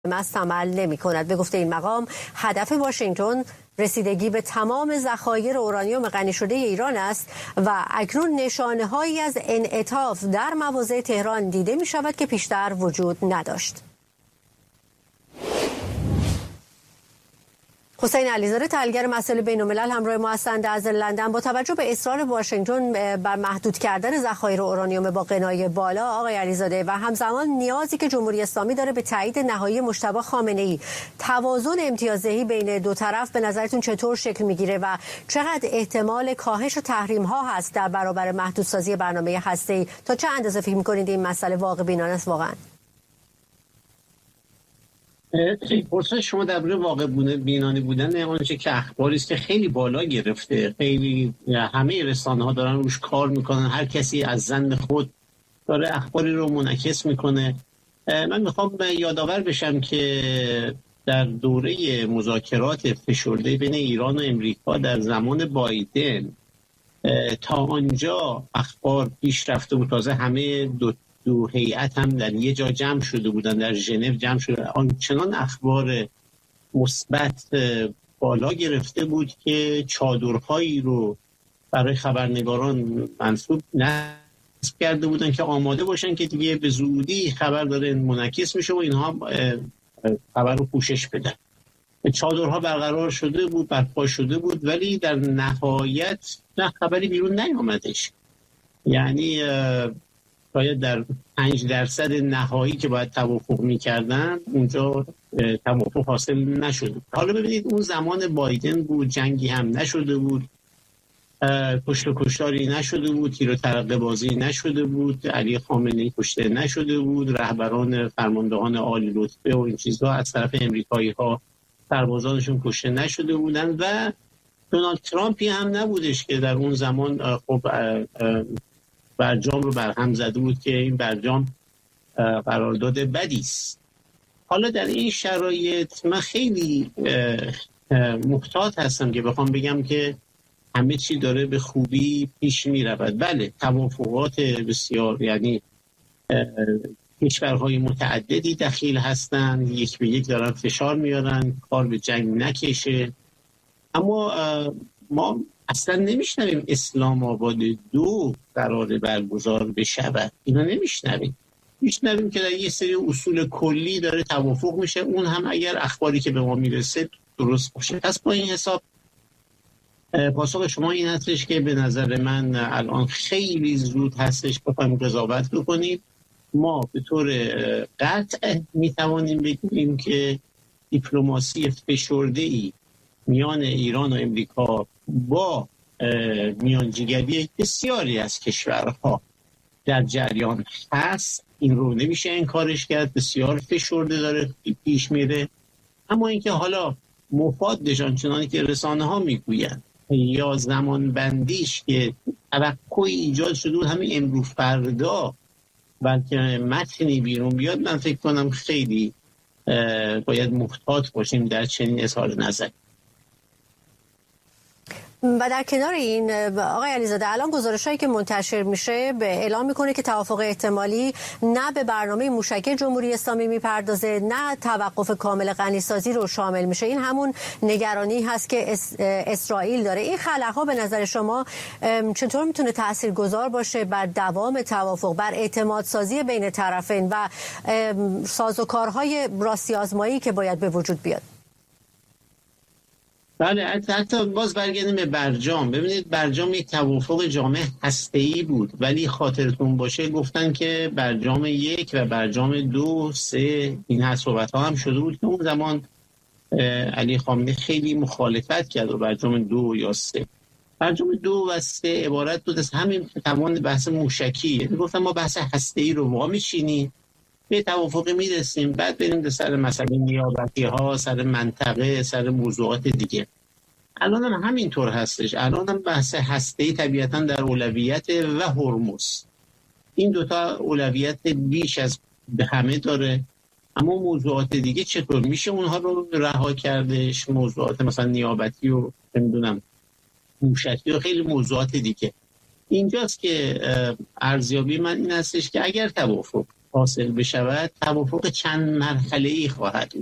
مست عمل نمی کند. به گفته این مقام هدف واشنگتن رسیدگی به تمام ذخایر اورانیوم غنی شده ایران است و اکنون نشانه هایی از انعطاف در مواضع تهران دیده می شود که پیشتر وجود نداشت. حسین علیزاده تحلیلگر مسائل بین‌الملل همراه ما هستند از لندن. با توجه به اصرار واشنگتن بر محدود کردن ذخایر اورانیوم با غنای بالا آقای علیزاده و همزمان نیازی که جمهوری اسلامی داره به تایید نهایی مجتبی خامنه‌ای، توازن امتیازدهی بین دو طرف به نظرتون چطور شکل میگیره و چقدر احتمال کاهش تحریم‌ها هست در برابر محدودسازی برنامه هسته‌ای؟ تا چه اندازه فکر می‌کنید این مسئله واقع بینانه است واقعا؟ پرسش شما درباره واقع بینانه بودن آنچه که اخباری است که خیلی بالا گرفته، خیلی همه رسانه‌ها دارن روش کار میکنن، هر کسی از ظن خود داره اخباری رو منعکس میکنه. من میخوام یادآور بشم که در دوره مذاکرات فشرده بین ایران و امریکا در زمان بایدن تا آنجا اخبار پیش رفته بود. تازه همه دو هیئت هم در یه جا جمع شده بودن، در ژنو جمع شده، آنچنان اخبار مثبت بالا گرفته بود که چادرهایی رو برای خبرنگاران منصوب نصب کرده بودن که آماده باشن که دیگه به زودی خبر داره منعکس میشه و اینها خبر رو پوشش بدن. چادرها برقرار شده بود، برپا شده بود، ولی در نهایت نه خبری بیرون نیامدش. یعنی شاید در 5% نهایی که باید توافق می‌کردن اونجا توافق حاصل نشد. حالا ببینید اون زمان بایدن بود، جنگی هم نشده بود، کشت و کشتاری نشده بود، تیر و ترقه بازی نشده بود، علی خامنه‌ای کشته نشده بود، رهبران فرماندهان عالی رتبه و این چیزها از طرف امریکایی‌ها سربازانشون کشته نشده بودن و دونالد ترامپی هم نبودش که در اون زمان خب برجام رو برهم زده بود که این برجام قرارداد بدی است. حالا در این شرایط من خیلی محتاط هستم که بخوام بگم که همه چی داره به خوبی پیش می رود. بله، توافقات بسیار، یعنی کشورهای متعددی دخیل هستن، یک به یک دارن فشار میارن کار به جنگ نکشه، اما ما اصلا نمیشنویم اسلام آباد 2 قراره برگزار بشود. اینا نمیشنویم. میشنویم که در یه سری اصول کلی داره توافق میشه، اون هم اگر اخباری که به ما میرسه درست باشه. پس با این حساب پاسخ شما این هستش که به نظر من الان خیلی زود هستش بخوایم قضاوت بکنیم. ما به طور قطع میتوانیم بگیم که دیپلماسی فشرده‌ای میان ایران و امریکا با میانجیگری بسیاری از کشورها در جریان هست. این رو نمیشه انکارش کرد، بسیار فشرده داره پیش میره. اما اینکه حالا مفادش آنچنانی که رسانه ها میگویند یا زمان بندیش که توقعی ایجاد شده بود همین امروز فردا بلکه متنی بیرون بیاد، من فکر کنم خیلی باید محتاط باشیم در چنین اظهار نظر. و در کنار این آقای علیزاده، الان گزارش‌هایی که منتشر میشه به اعلام میکنه که توافق احتمالی نه به برنامه موشکی جمهوری اسلامی میپردازه نه توقف کامل غنیسازی رو شامل میشه. این همون نگرانی هست که اسرائیل داره. این خلاها به نظر شما چطور میتونه تاثیرگذار باشه بر دوام توافق، بر اعتماد سازی بین طرفین و سازوکارهای راستی آزمایی که باید به وجود بیاد؟ بله، حتی باز برگردیم به برجام. ببینید برجام یک توافق جامع هسته‌ای بود، ولی خاطرتون باشه گفتن که برجام 1 و برجام 2 3 این صحبت ها هم شده بود که اون زمان علی خامنه‌ای خیلی مخالفت کرد و برجام 2 یا 3. برجام 2 و 3 عبارت بود از همین تمام بحث موشکی. گفتن ما بحث هسته‌ای رو وا می‌چینیم، به توافقی میرسیم، بعد بریم به سر مسئله نیابتی ها، سر منطقه، سر موضوعات دیگه. الان هم همینطور هستش. الان هم بحث هسته‌ای طبیعتاً در اولویت و هرمز. این دوتا اولویت بیش از همه داره، اما موضوعات دیگه چطور میشه اونها رو رها کردش؟ موضوعات مثلا نیابتی و نمیدونم موشکی و خیلی موضوعات دیگه. اینجاست که ارزیابی من این هستش که اگر توافق حاصل بشود توافق چند مرحله‌ای خواهد